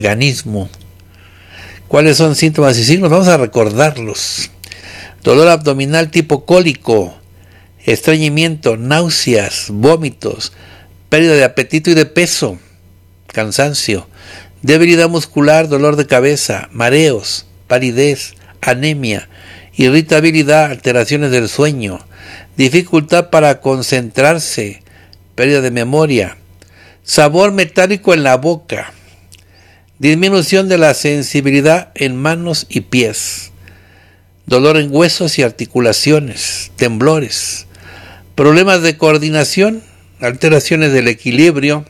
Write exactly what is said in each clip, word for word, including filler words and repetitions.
organismo. ¿Cuáles son síntomas y signos? Vamos a recordarlos. Dolor abdominal tipo cólico, estreñimiento, náuseas, vómitos, pérdida de apetito y de peso, cansancio, debilidad muscular, dolor de cabeza, mareos, palidez, anemia, irritabilidad, alteraciones del sueño, dificultad para concentrarse, pérdida de memoria, sabor metálico en la boca, disminución de la sensibilidad en manos y pies, dolor en huesos y articulaciones, temblores, problemas de coordinación, alteraciones del equilibrio,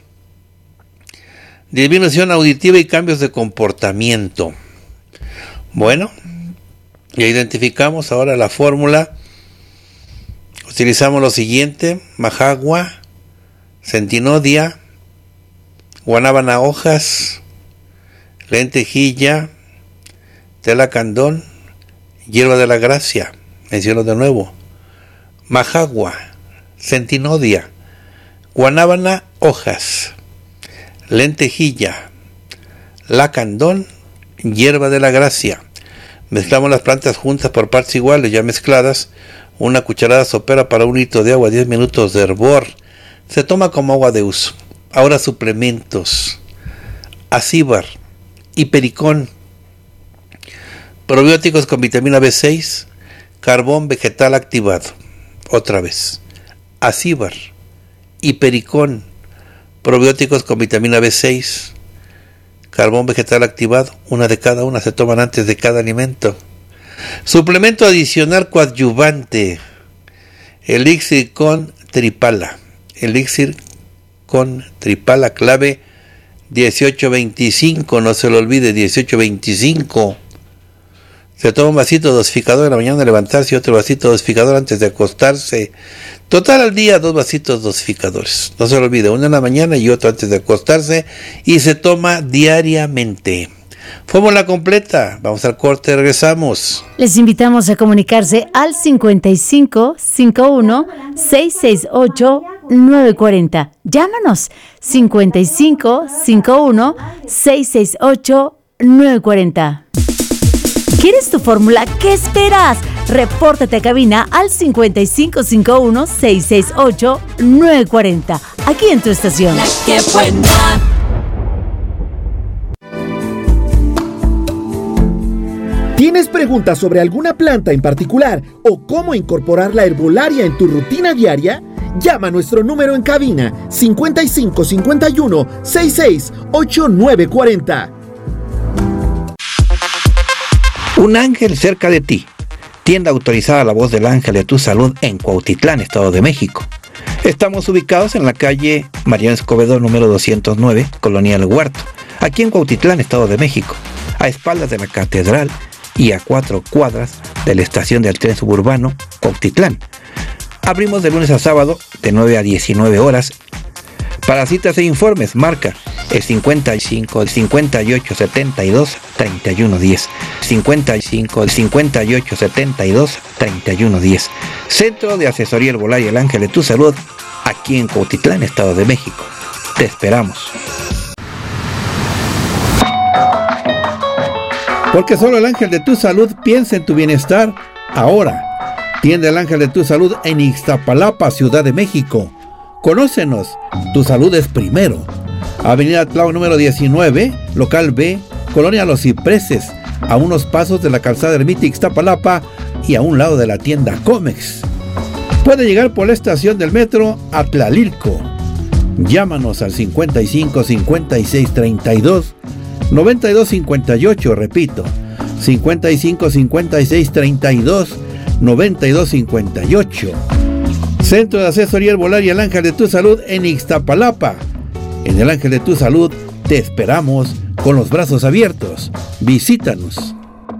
disminución auditiva y cambios de comportamiento. Bueno, ya identificamos ahora la fórmula. Utilizamos lo siguiente: majagua, centinodia, guanábana hojas, lentejilla, telacandón, hierba de la gracia. Menciono de nuevo: majagua, centinodia, guanábana hojas, lentejilla, lacandón, hierba de la gracia. Mezclamos las plantas juntas por partes iguales, ya mezcladas. Una cucharada sopera para un litro de agua, diez minutos de hervor. Se toma como agua de uso. Ahora suplementos: acíbar, hipericón, probióticos con vitamina B seis, carbón vegetal activado. Otra vez: acíbar, hipericón, probióticos con vitamina B seis, carbón vegetal activado. Una de cada una se toman antes de cada alimento. Suplemento adicional coadyuvante: elixir con tripala. Elixir con tripala, clave dieciocho veinticinco, no se lo olvide, dieciocho veinticinco. Se toma un vasito dosificador en la mañana de levantarse y otro vasito dosificador antes de acostarse. Total al día, dos vasitos dosificadores. No se lo olvide, uno en la mañana y otro antes de acostarse, y se toma diariamente. Fórmula completa. Vamos al corte, regresamos. Les invitamos a comunicarse al cincuenta y cinco cincuenta y uno seiscientos sesenta y ocho nueve cuarenta. Llámanos cincuenta y cinco cincuenta y uno seiscientos sesenta y ocho nueve cuarenta. ¿Quieres tu fórmula? ¿Qué esperas? Repórtate a cabina al cincuenta y cinco cincuenta y uno seiscientos sesenta y ocho nueve cuarenta. Aquí en tu estación. La que buena. ¿Tienes preguntas sobre alguna planta en particular o cómo incorporar la herbolaria en tu rutina diaria? Llama a nuestro número en cabina cincuenta y cinco cincuenta y uno sesenta y seis ocho nueve cuarenta. Un ángel cerca de ti. Tienda autorizada La Voz del Ángel de tu Salud en Cuautitlán, Estado de México. Estamos ubicados en la calle Mariano Escobedo número doscientos nueve, Colonia El Huerto, aquí en Cuautitlán, Estado de México, a espaldas de la catedral y a cuatro cuadras de la estación del tren suburbano Cuautitlán. Abrimos de lunes a sábado de nueve a diecinueve horas. Para citas e informes, marca el cincuenta y cinco cincuenta y ocho setenta y dos treinta y uno diez. cincuenta y cinco cincuenta y ocho setenta y dos treinta y uno diez. Centro de Asesoría Herbolaria El Ángel de tu Salud, aquí en Cuautitlán, Estado de México. Te esperamos. Porque solo el Ángel de tu Salud piensa en tu bienestar ahora. Tienda El Ángel de tu Salud en Ixtapalapa, Ciudad de México. Conócenos, tu salud es primero. Avenida Tláhuac número diecinueve, local B, Colonia Los Cipreses, a unos pasos de la calzada Ermita Ixtapalapa y a un lado de la tienda Comex. Puede llegar por la estación del metro a Tlalilco. Llámanos al cincuenta y cinco cincuenta y seis treinta y dos noventa y dos cincuenta y ocho, repito, cincuenta y cinco cincuenta y seis treinta y dos noventa y dos cincuenta y ocho. Centro de Asesoría Herbolaria El Ángel de tu Salud en Ixtapalapa. En El Ángel de tu Salud te esperamos con los brazos abiertos. Visítanos.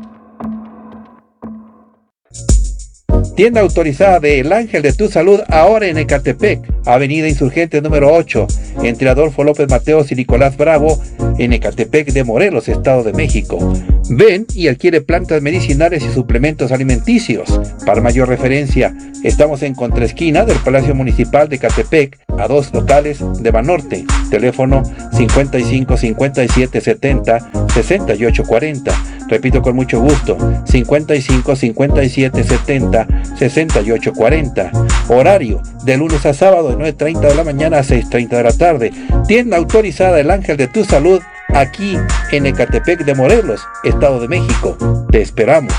Tienda autorizada de El Ángel de tu Salud ahora en Ecatepec, Avenida Insurgente número ocho, entre Adolfo López Mateos y Nicolás Bravo, en Ecatepec de Morelos, Estado de México. Ven y adquiere plantas medicinales y suplementos alimenticios. Para mayor referencia, estamos en contraesquina del Palacio Municipal de Ecatepec, a dos locales de Banorte. Teléfono cincuenta y cinco, cincuenta y siete, setenta, sesenta y ocho cuarenta. Repito con mucho gusto, cincuenta y cinco, cincuenta y siete, setenta, sesenta y ocho cuarenta. Horario de lunes a sábado de nueve treinta de la mañana a seis treinta de la tarde. Tienda autorizada El Ángel de tu Salud, aquí en Ecatepec de Morelos, Estado de México. Te esperamos.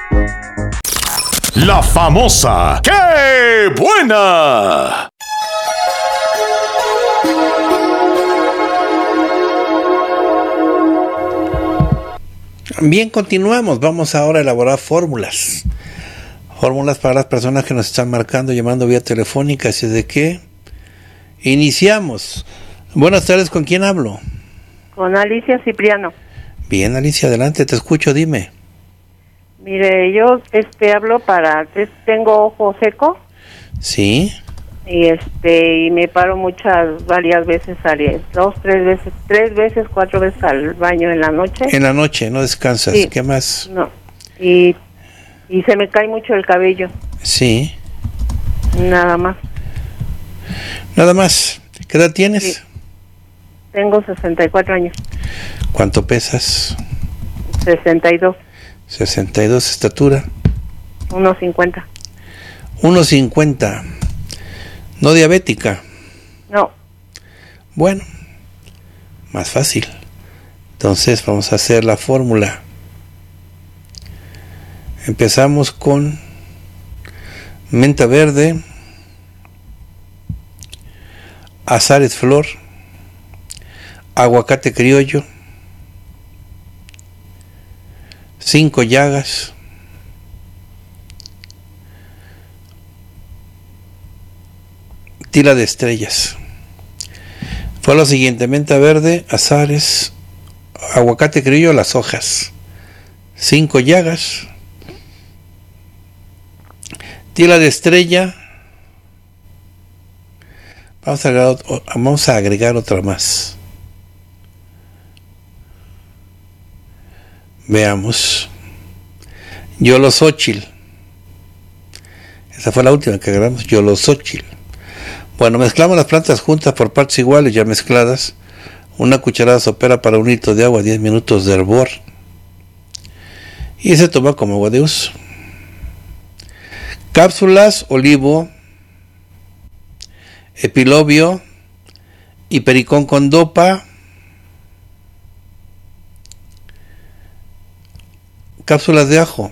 La famosa ¡Qué buena! Bien, continuamos. Vamos ahora a elaborar fórmulas. Fórmulas para las personas que nos están marcando, llamando vía telefónica. Así de que iniciamos. Buenas tardes, ¿con quién hablo? Con Alicia Cipriano. Bien, Alicia, adelante, te escucho, dime. Mire, yo este hablo para, tengo ojo seco. Sí. Y este, y me paro muchas, varias veces al, dos, tres veces, tres veces, cuatro veces al baño en la noche. En la noche, no descansas, sí. ¿Qué más? No, y, y se me cae mucho el cabello. Sí. Nada más. Nada más. ¿Qué edad tienes? Sí. Tengo sesenta y cuatro años. ¿Cuánto pesas? sesenta y dos. sesenta y dos, estatura. uno cincuenta. uno cincuenta. ¿No diabética? No. Bueno, más fácil. Entonces vamos a hacer la fórmula. Empezamos con menta verde, azares flor, aguacate criollo, cinco llagas, tira de estrellas. Fue lo siguiente: menta verde, azares, aguacate criollo, las hojas, cinco llagas, tira de estrella. Vamos a agregar, vamos a agregar otra más. Veamos. Yolosóchil. Esa fue la última que agregamos. Yolosóchil. Bueno, mezclamos las plantas juntas por partes iguales, ya mezcladas. Una cucharada sopera para un litro de agua, diez minutos de hervor. Y se toma como agua de uso. Cápsulas, olivo, epilobio y pericón con dopa. Cápsulas de ajo,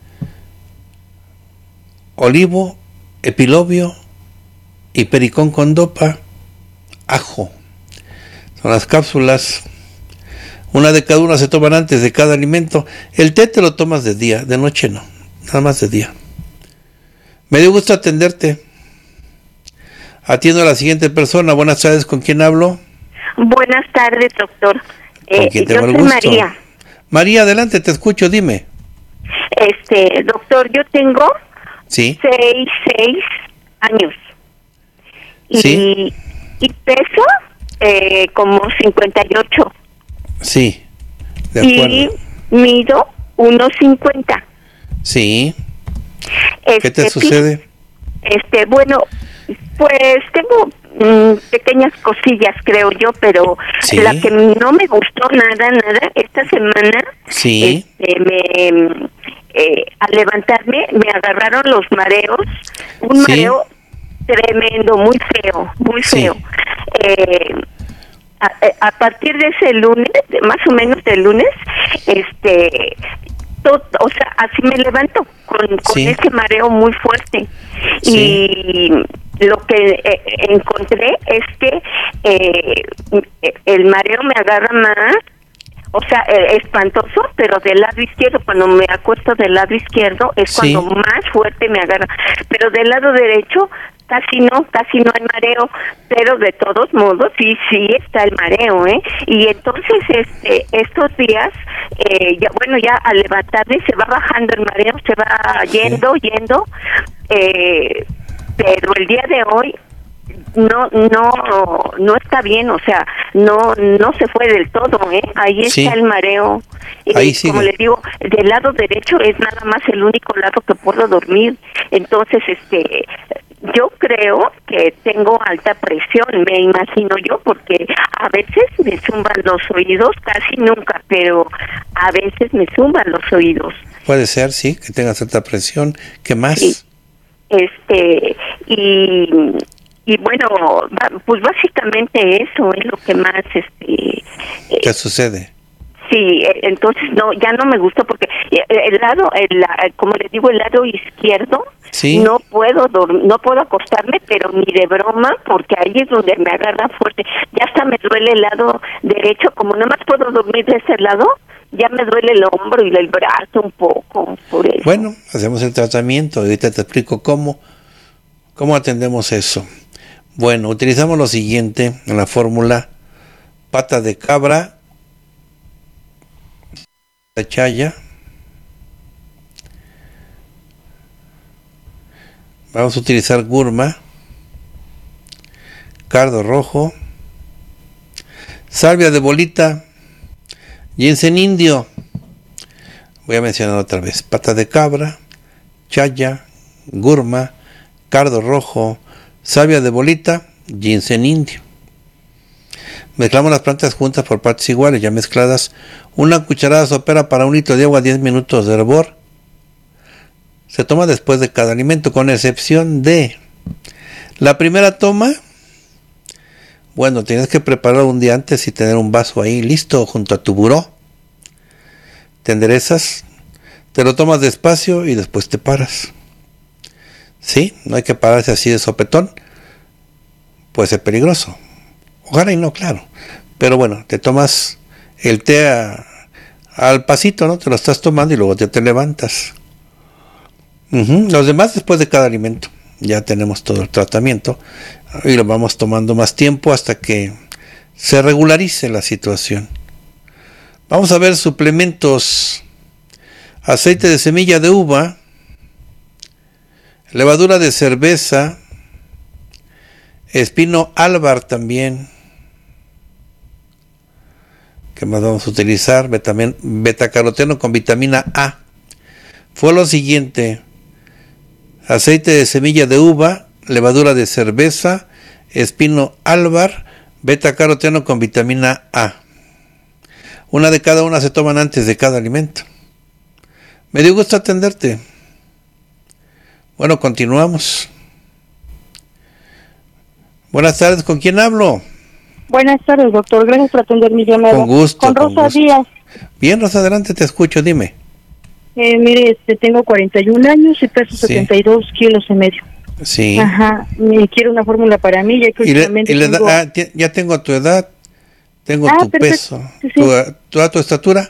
olivo, epilobio y pericón con dopa, ajo. Son las cápsulas. Una de cada una se toman antes de cada alimento. El té te lo tomas de día, de noche no, nada más de día. Me dio gusto atenderte. Atiendo a la siguiente persona. Buenas tardes, ¿con quién hablo? Buenas tardes, doctor. ¿Con eh, quién tengo yo el soy gusto? María. María, adelante, te escucho, dime. Este, doctor, yo tengo Sí. seis, seis años. Y, Sí. y peso eh, como cincuenta y ocho. Sí, de acuerdo. Y mido uno cincuenta. Sí. Este, ¿Qué te sucede? Este, bueno, pues tengo mm, pequeñas cosillas, creo yo, pero Sí. la que no me gustó nada, nada, esta semana, Sí. este, me, eh, al levantarme, me agarraron los mareos, un Sí. mareo tremendo, muy feo, muy Sí. feo. Eh, a, a partir de ese lunes, más o menos del lunes, este... Todo, o sea, así me levanto con, con Sí. ese mareo muy fuerte. Sí. Y lo que eh, encontré es que eh, el mareo me agarra más, o sea, eh, espantoso, pero del lado izquierdo, cuando me acuesto del lado izquierdo es Sí. cuando más fuerte me agarra, pero del lado derecho casi no, casi no hay mareo, pero de todos modos sí, sí está el mareo, ¿eh? Y entonces este estos días, eh, ya bueno, ya al levantarme se va bajando el mareo, se va yendo, sí. yendo, eh, pero el día de hoy no no no está bien, o sea, no no se fue del todo, ¿eh? Ahí Sí. está el mareo Ahí y sigue. como le digo, del lado derecho es nada más el único lado que puedo dormir. Entonces, este, yo creo que tengo alta presión, me imagino yo, porque a veces me zumban los oídos, casi nunca, pero a veces me zumban los oídos. Puede ser, sí, que tengas alta presión. ¿Qué más? Sí. Este, y, y bueno, ba- pues básicamente eso es lo que más, este... ¿Qué eh, sucede? Sí, eh, entonces no, ya no me gustó porque eh, el lado, el, la- como les digo, el lado izquierdo, Sí. no puedo dorm- no puedo acostarme, pero ni de broma, porque ahí es donde me agarra fuerte. Ya hasta me duele el lado derecho, como no más puedo dormir de ese lado, ya me duele el hombro y el brazo un poco, por eso. Bueno, hacemos el tratamiento. Ahorita te explico cómo, cómo atendemos eso. Bueno, utilizamos lo siguiente en la fórmula: pata de cabra, de chaya. Vamos a utilizar gurma, cardo rojo, salvia de bolita, ginseng indio. Voy a mencionar otra vez: pata de cabra, chaya, gurma, cardo rojo, salvia de bolita, ginseng indio. Mezclamos las plantas juntas por partes iguales, ya mezcladas. Una cucharada sopera para un litro de agua, diez minutos de hervor. Se toma después de cada alimento, con excepción de la primera toma. Bueno, tienes que prepararlo un día antes y tener un vaso ahí listo junto a tu buró. Te enderezas, te lo tomas despacio y después te paras. Sí, no hay que pararse así de sopetón, puede ser peligroso. Ojalá y no, claro. Pero bueno, te tomas el té a, al pasito, ¿no? Te lo estás tomando y luego te, te levantas. Uh-huh. Los demás después de cada alimento. Ya tenemos todo el tratamiento y lo vamos tomando más tiempo hasta que se regularice la situación. Vamos a ver suplementos: aceite de semilla de uva, levadura de cerveza, espino álvar también. ¿Qué más vamos a utilizar? Betamen, betacaroteno con vitamina A. Fue lo siguiente: aceite de semilla de uva, levadura de cerveza, espino álvar, betacaroteno con vitamina A. Una de cada una se toman antes de cada alimento. Me dio gusto atenderte. Bueno, continuamos. Buenas tardes, ¿con quién hablo? Buenas tardes, doctor. Gracias por atender mi llamada. Con gusto. Con con Rosa gusto. Díaz. Bien, Rosa, adelante, te escucho, dime. Eh, mire, este, tengo cuarenta y un años y peso Sí. setenta y dos kilos y medio. Sí. Ajá. Me quiero una fórmula para mí, ya que Y, le- últimamente y le da- tengo... ah, ti- ya tengo tu edad, tengo Ah, tu perfecto. peso, Sí, sí. tu, tu, tu estatura.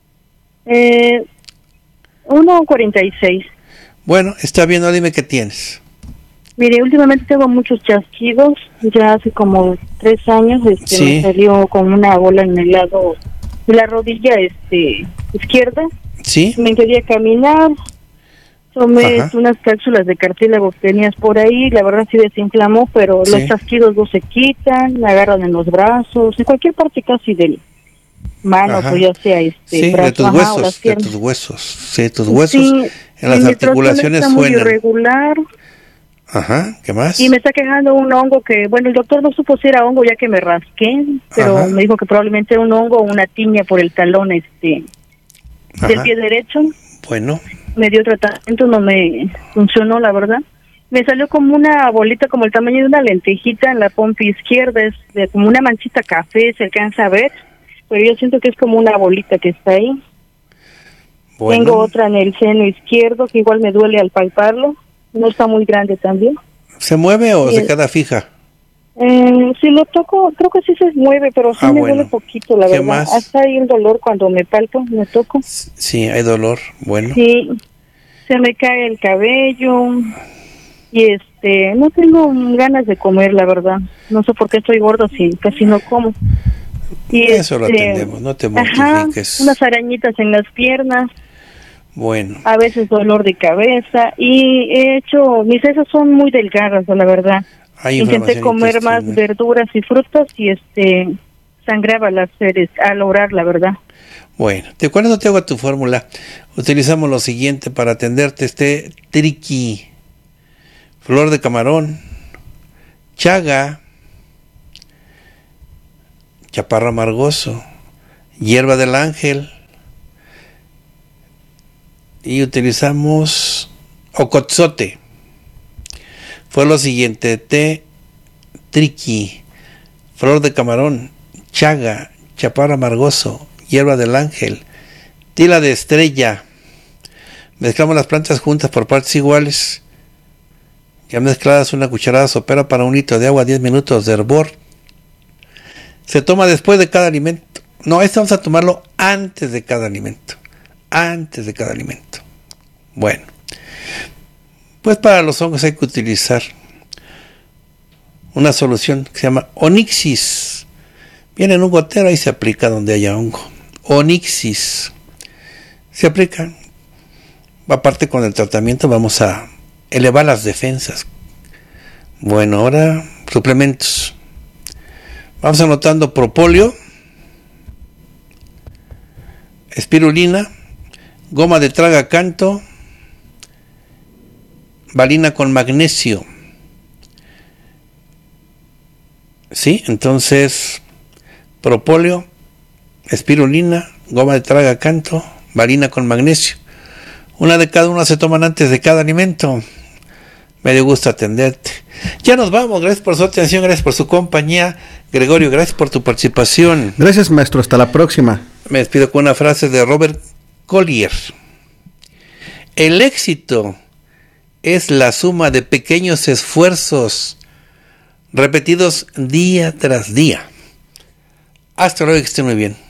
Eh, uno cuarenta y seis. Bueno, está bien, no dime qué tienes. Mire, últimamente tengo muchos chasquidos. Ya hace como tres años este, Sí. me salió con una bola en el lado de la rodilla este, izquierda. ¿Sí? Me impedía caminar. Tomé Ajá. unas cápsulas de cartílago que tenías por ahí, la verdad sí desinflamó, pero Sí. los chasquidos no se quitan, me agarran en los brazos, en cualquier parte casi del manos Ajá. o ya sea este Sí, brazo, de tus ajá, o huesos, las de piernas. tus huesos, sí, tus huesos Sí, en las y mi articulaciones tracción está muy suenan. irregular Ajá, ¿qué más? y me está quejando un hongo que, bueno, el doctor no supo si era hongo ya que me rasqué, pero Ajá. me dijo que probablemente era un hongo o una tiña por el talón este del Ajá. pie derecho. Bueno, Me dio tratamiento, no me funcionó, la verdad. Me salió como una bolita, como el tamaño de una lentejita en la pompa izquierda, es de, como una manchita café, se alcanza a ver, pero yo siento que es como una bolita que está ahí. bueno. Tengo otra en el seno izquierdo, que igual me duele al palparlo, no está muy grande también. ¿Se mueve o Sí. se queda fija? Eh, si lo toco, creo que sí se mueve, pero sí Ah, me bueno. duele poquito, la ¿Qué verdad. más? Hasta ahí el dolor cuando me palpo, me toco. Sí, hay dolor, bueno. Sí, se me cae el cabello y este, no tengo ganas de comer, la verdad. No sé por qué estoy gorda si casi no como. Y Eso lo este, atendemos, no te ajá, mortifiques. unas arañitas en las piernas, Bueno, a veces dolor de cabeza y he hecho, mis heces son muy delgadas, la verdad. hay Intenté inflamación comer más intestinal. verduras y frutas y este sangraba al hacer, al orar, la verdad. Bueno, ¿de acuerdo? Te hago tu fórmula. Utilizamos lo siguiente para atenderte: este triqui, flor de camarón, chaga, chaparro amargoso, hierba del ángel, y utilizamos ocotzote. Fue lo siguiente: té, triqui, flor de camarón, chaga, chaparro amargoso, hierba del ángel, tila de estrella. Mezclamos las plantas juntas por partes iguales. Ya mezcladas, una cucharada sopera para un litro de agua, diez minutos de hervor. Se toma después de cada alimento. No, esto vamos a tomarlo antes de cada alimento. Antes de cada alimento. Bueno, pues para los hongos hay que utilizar una solución que se llama Onixis. Viene en un gotero, ahí se aplica donde haya hongo. Onixis. Se aplica. Aparte, con el tratamiento vamos a elevar las defensas. Bueno, ahora suplementos. Vamos anotando propóleo, espirulina, goma de tragacanto, valina con magnesio. ¿Sí? Entonces, propóleo, espirulina, goma de tragacanto, valina con magnesio. Una de cada una se toman antes de cada alimento. Me dio gusto atenderte. Ya nos vamos. Gracias por su atención, gracias por su compañía. Gregorio, gracias por tu participación. Gracias, maestro. Hasta la próxima. Me despido con una frase de Robert Collier. El éxito es la suma de pequeños esfuerzos repetidos día tras día. Hasta luego, que estén muy bien.